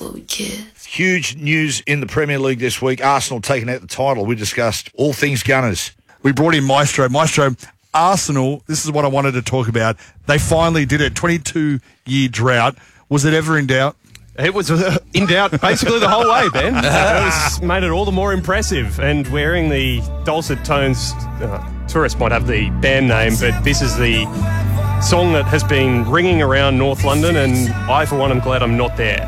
before we kiss. Huge news in the Premier League this week. Arsenal taking out the title. We discussed all things Gunners. We brought in Maestro. Maestro, Arsenal, this is what I wanted to talk about. They finally did it. 22-year drought. Was it ever in doubt? It was in doubt basically the whole way, Ben. It made it all the more impressive. And wearing the dulcet tones, tourists might have the band name, but this is the song that has been ringing around North London, and I, for one, am glad I'm not there.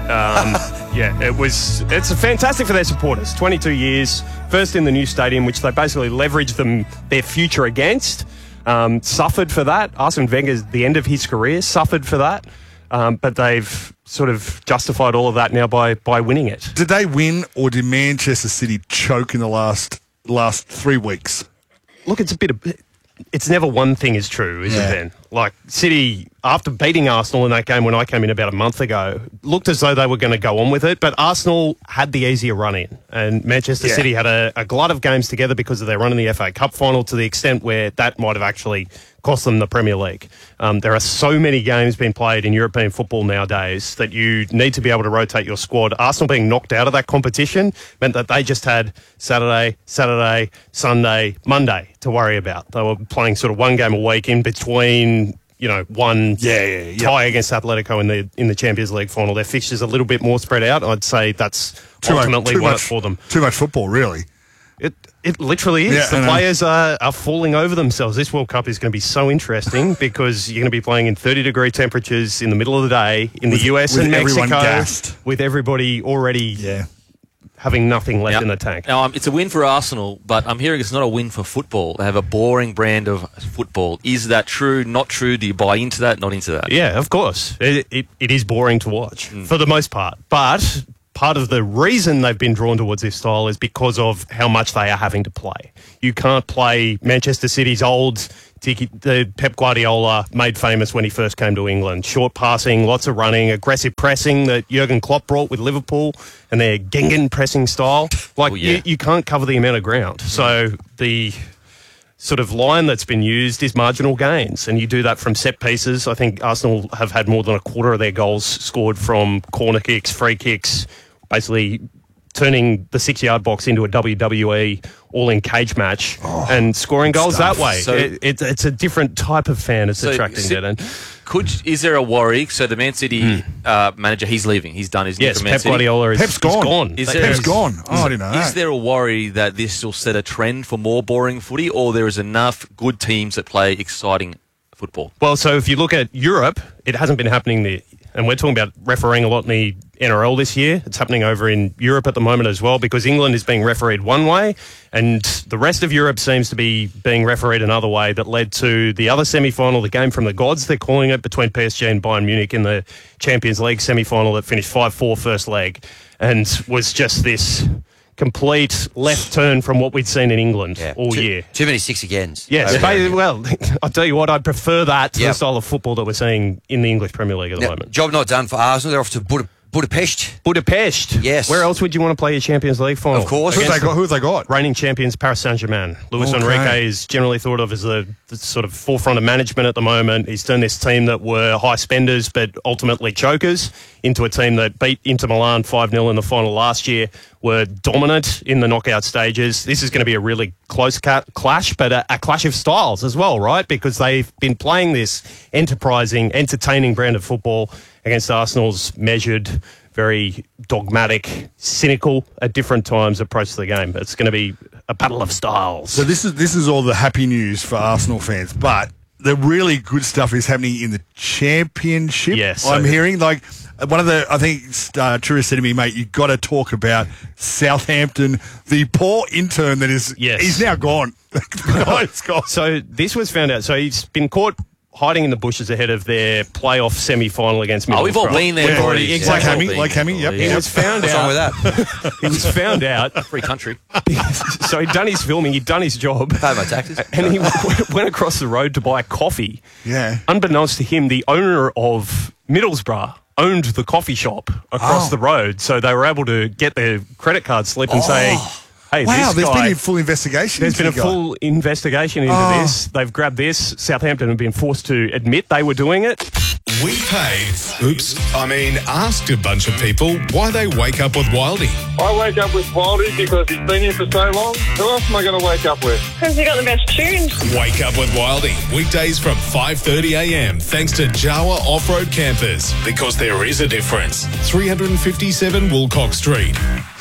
It's fantastic for their supporters. 22 years, first in the new stadium, which they basically leveraged their future against. Suffered for that. Arsene Wenger's, the end of his career, suffered for that. But they've sort of justified all of that now by winning it. Did they win, or did Manchester City choke in the last 3 weeks? Look, it's never one thing is true, is it, Ben? Like, City, after beating Arsenal in that game when I came in about a month ago, looked as though they were going to go on with it, but Arsenal had the easier run in, and Manchester City had a glut of games together because of their run in the FA Cup final, to the extent where that might have actually cost them the Premier League. There are so many games being played in European football nowadays that you need to be able to rotate your squad. Arsenal being knocked out of that competition meant that they just had Saturday, Sunday, Monday to worry about. They were playing sort of one game a week in between, one tie against Atletico in the Champions League final. Their fixtures a little bit more spread out. I'd say that's ultimately won it for them. Too much football, really. It literally is. The players are falling over themselves. This World Cup is going to be so interesting because you're going to be playing in 30-degree temperatures in the middle of the day in the US and Mexico, with everybody already having nothing left in the tank. Now, it's a win for Arsenal, but I'm hearing it's not a win for football. They have a boring brand of football. Is that true? Not true? Do you buy into that? Not into that? Yeah, of course. It is boring to watch for the most part. But part of the reason they've been drawn towards this style is because of how much they are having to play. You can't play Manchester City's old the Pep Guardiola made famous when he first came to England. Short passing, lots of running, aggressive pressing that Jurgen Klopp brought with Liverpool, and their Gengen pressing style. You can't cover the amount of ground. So the sort of line that's been used is marginal gains, and you do that from set pieces. I think Arsenal have had more than a quarter of their goals scored from corner kicks, free kicks, basically turning the 6-yard box into a WWE all-in cage match and scoring goals that way. So it's a different type of fan it's attracting that. Is there a worry? So the Man City manager, he's leaving. He's done his Man City. Pep Guardiola Pep's gone. Pep's gone. Oh, I didn't know that. Is there a worry that this will set a trend for more boring footy, or there is enough good teams that play exciting football? Well, so if you look at Europe, it hasn't been happening there. And we're talking about refereeing a lot in the NRL this year. It's happening over in Europe at the moment as well, because England is being refereed one way and the rest of Europe seems to be being refereed another way. That led to the other semi-final, the game from the gods, they're calling it, between PSG and Bayern Munich in the Champions League semi-final that finished 5-4 first leg, and was just this complete left turn from what we'd seen in England all year. Too many 6-agains. Yes, well, I'll tell you what, I'd prefer that to the style of football that we're seeing in the English Premier League at the moment. Job not done for Arsenal. They're off to Budapest. Budapest. Yes. Where else would you want to play your Champions League final? Of course. Who have they got? Reigning champions Paris Saint-Germain. Luis Enrique is generally thought of as the sort of forefront of management at the moment. He's turned this team that were high spenders but ultimately chokers into a team that beat Inter Milan 5-0 in the final last year, were dominant in the knockout stages. This is going to be a really close clash, but a clash of styles as well, right? Because they've been playing this enterprising, entertaining brand of football against Arsenal's measured, very dogmatic, cynical at different times approach to the game. It's going to be a battle of styles. So this is all the happy news for Arsenal fans, but the really good stuff is happening in the Championship. Yes, I'm hearing one of the, I think Trura said to me, mate, you've got to talk about Southampton, the poor intern that is, he's now gone. It's gone. So this was found out. So he's been caught hiding in the bushes ahead of their playoff semi-final against Middlesbrough. We've all been there already. Exactly. Like Hammy, yep. He was found out. What's wrong with that? He was found out. Free country. So he'd done his filming, he'd done his job. Pay my taxes. And he went across the road to buy coffee. Yeah. Unbeknownst to him, the owner of Middlesbrough owned the coffee shop across the road. So they were able to get their credit card slip and say, hey, wow, this guy, been a full investigation. There's been a full investigation into this. They've grabbed this. Southampton have been forced to admit they were doing it. We asked a bunch of people why they wake up with Wildy. I wake up with Wildy because he's been here for so long. Who else am I going to wake up with? Because he got the best tunes. Wake up with Wildy, weekdays from 5:30am, thanks to Jawa Off-Road Campers, because there is a difference. 357 Woolcock Street.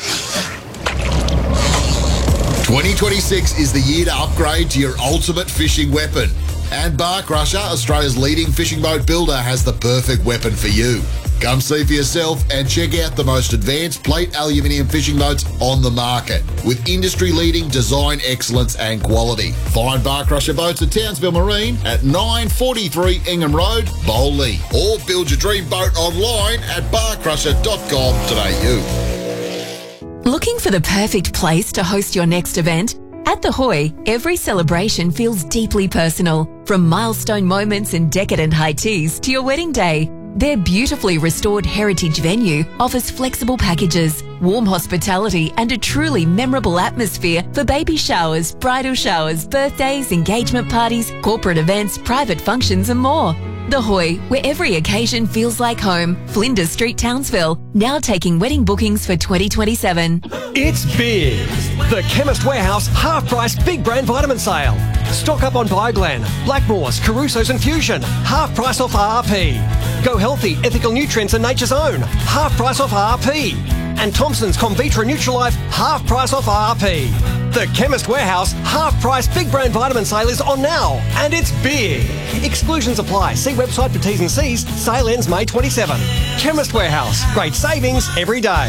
2026 is the year to upgrade to your ultimate fishing weapon. And Bar Crusher, Australia's leading fishing boat builder, has the perfect weapon for you. Come see for yourself and check out the most advanced plate aluminium fishing boats on the market with industry-leading design excellence and quality. Find Bar Crusher boats at Townsville Marine at 943 Ingham Road, Bowley, or build your dream boat online at barcrusher.com.au. Looking for the perfect place to host your next event? At The Hoy, every celebration feels deeply personal. From milestone moments and decadent high teas to your wedding day, their beautifully restored heritage venue offers flexible packages, warm hospitality and a truly memorable atmosphere for baby showers, bridal showers, birthdays, engagement parties, corporate events, private functions and more. The Hoy, where every occasion feels like home. Flinders Street, Townsville. Now taking wedding bookings for 2027. It's big. The Chemist Warehouse half-price big brand vitamin sale. Stock up on Bioglan, Blackmores, Caruso's and Fusion. Half price off RRP. Go Healthy, Ethical Nutrients and Nature's Own. Half price off RRP. And Thompson's Comvitra Nutrilife, half price off RRP. The Chemist Warehouse half-price big brand vitamin sale is on now, and it's big. Exclusions apply. See website for T's and C's. Sale ends May 27. Chemist Warehouse. Great savings every day.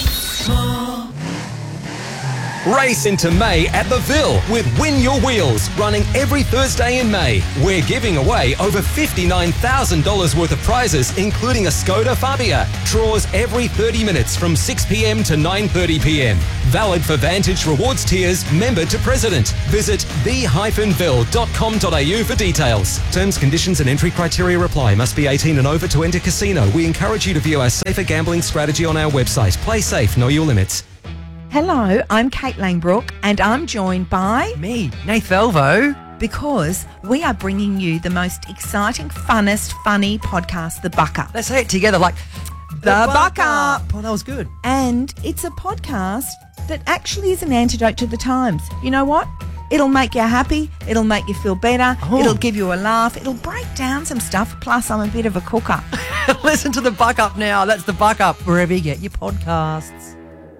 Race into May at the Ville with Win Your Wheels, running every Thursday in May. We're giving away over $59,000 worth of prizes, including a Skoda Fabia. Draws every 30 minutes from 6 p.m. to 9:30 p.m. Valid for Vantage Rewards tiers, member to president. Visit the-ville.com.au for details. Terms, conditions and entry criteria apply. Must be 18 and over to enter casino. We encourage you to view our safer gambling strategy on our website. Play safe, know your limits. Hello, I'm Kate Langbrook and I'm joined by... me, Nath Velvo. Because we are bringing you the most exciting, funnest, funny podcast, The Buck Up. Let's say it together like... The Buck Up. Oh, that was good. And it's a podcast that actually is an antidote to the times. You know what? It'll make you happy. It'll make you feel better. Oh. It'll give you a laugh. It'll break down some stuff. Plus, I'm a bit of a cooker. Listen to The Buck Up now. That's The Buck Up, wherever you get your podcasts.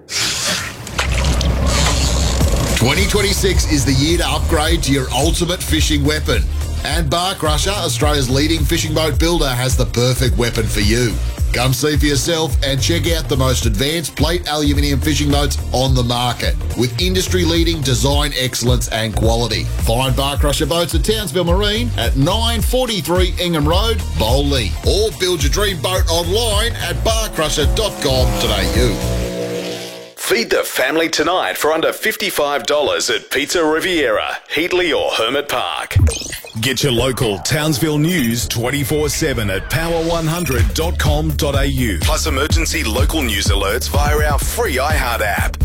2026 is the year to upgrade to your ultimate fishing weapon. And Bar Crusher, Australia's leading fishing boat builder, has the perfect weapon for you. Come see for yourself and check out the most advanced plate aluminium fishing boats on the market with industry-leading design excellence and quality. Find Bar Crusher boats at Townsville Marine at 943 Ingham Road, Bowley, or build your dream boat online at barcrusher.com.au. Feed the family tonight for under $55 at Pizza Riviera, Heatley or Hermit Park. Get your local Townsville news 24/7 at power100.com.au. Plus emergency local news alerts via our free iHeart app.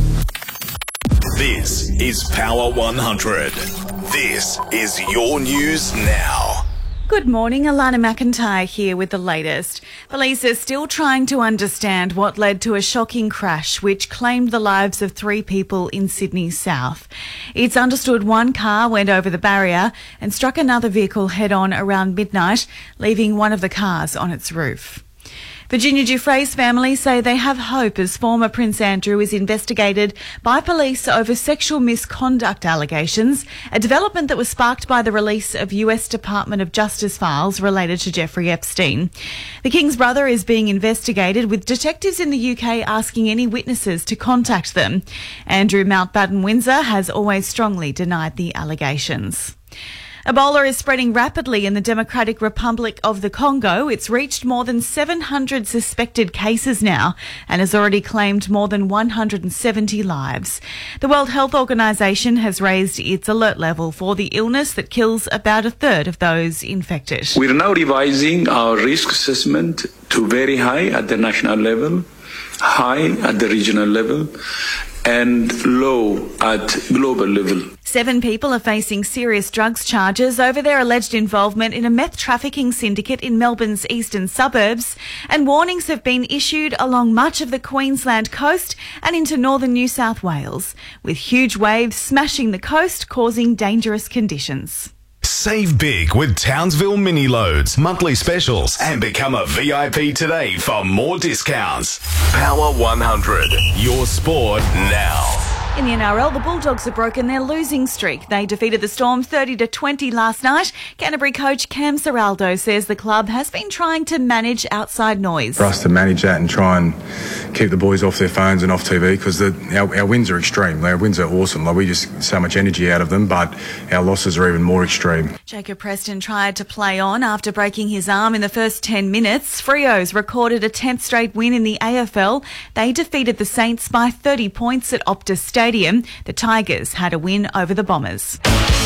This is Power 100. This is your news now. Good morning, Alana McIntyre here with the latest. Police are still trying to understand what led to a shocking crash which claimed the lives of 3 people in Sydney South. It's understood one car went over the barrier and struck another vehicle head-on around midnight, leaving one of the cars on its roof. Virginia Giuffre's family say they have hope as former Prince Andrew is investigated by police over sexual misconduct allegations, a development that was sparked by the release of US Department of Justice files related to Jeffrey Epstein. The King's brother is being investigated, with detectives in the UK asking any witnesses to contact them. Andrew Mountbatten Windsor has always strongly denied the allegations. Ebola is spreading rapidly in the Democratic Republic of the Congo. It's reached more than 700 suspected cases now and has already claimed more than 170 lives. The World Health Organization has raised its alert level for the illness that kills about a third of those infected. We're now revising our risk assessment to very high at the national level, high at the regional level, and low at global level. 7 people are facing serious drugs charges over their alleged involvement in a meth trafficking syndicate in Melbourne's eastern suburbs, and warnings have been issued along much of the Queensland coast and into northern New South Wales, with huge waves smashing the coast, causing dangerous conditions. Save big with Townsville Mini Loads, monthly specials, and become a VIP today for more discounts. Power 100, your sport now. In the NRL, the Bulldogs have broken their losing streak. They defeated the Storm 30-20 last night. Canterbury coach Cam Serraldo says the club has been trying to manage outside noise. For us to manage that and try and keep the boys off their phones and off TV, because our wins are extreme. Our wins are awesome. We just get so much energy out of them, but our losses are even more extreme. Jacob Preston tried to play on after breaking his arm in the first 10 minutes. Freos recorded a 10th straight win in the AFL. They defeated the Saints by 30 points at Optus Stadium. The Tigers had a win over the Bombers.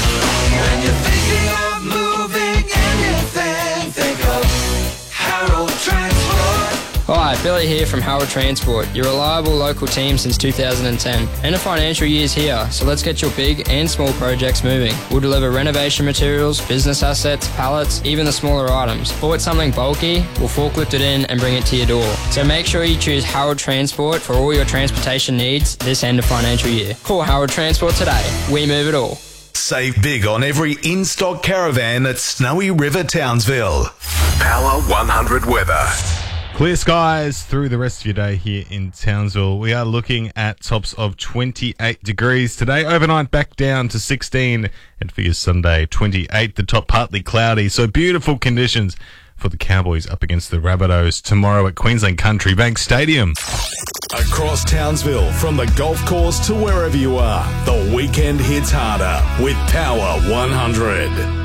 When you're thinking of moving anything, think of Harold Transport. Hi, Billy here from Harold Transport, your reliable local team since 2010. And the financial year's here, so let's get your big and small projects moving. We'll deliver renovation materials, business assets, pallets, even the smaller items. Or it's something bulky, we'll forklift it in and bring it to your door. So make sure you choose Harold Transport for all your transportation needs this end of financial year. Call Harold Transport today. We move it all. Save big on every in-stock caravan at Snowy River, Townsville. Power 100 weather. Clear skies through the rest of your day here in Townsville. We are looking at tops of 28 degrees today. Overnight back down to 16, and for your Sunday, 28. The top partly cloudy, so beautiful conditions for the Cowboys up against the Rabbitohs tomorrow at Queensland Country Bank Stadium. Across Townsville, from the golf course to wherever you are, the weekend hits harder with Power 100.